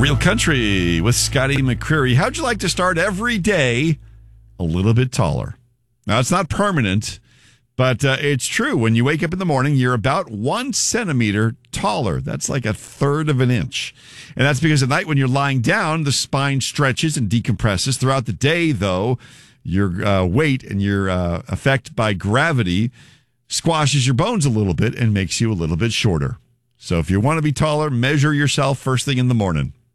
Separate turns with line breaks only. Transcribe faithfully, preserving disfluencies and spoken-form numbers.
Real Country with Scotty McCreery. How'd you like to start every day a little bit taller? Now, it's not permanent, but uh, it's true. When you wake up in the morning, you're about one centimeter taller. That's like a third of an inch. And that's because at night when you're lying down, the spine stretches and decompresses. Throughout the day, though, your uh, weight and your uh, effect by gravity squashes your bones a little bit and makes you a little bit shorter. So if you want to be taller, measure yourself first thing in the morning.